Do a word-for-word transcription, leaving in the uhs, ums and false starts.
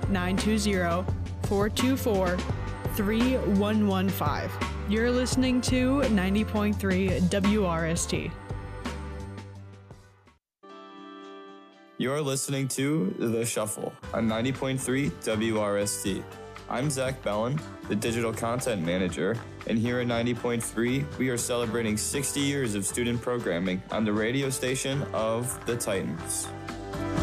nine two zero, four two four, three one one five. You're listening to ninety point three W R S T. You're listening to The Shuffle on ninety point three W R S T. I'm Zach Bellin, the Digital Content Manager, and here at ninety point three, we are celebrating sixty years of student programming on the radio station of the Titans.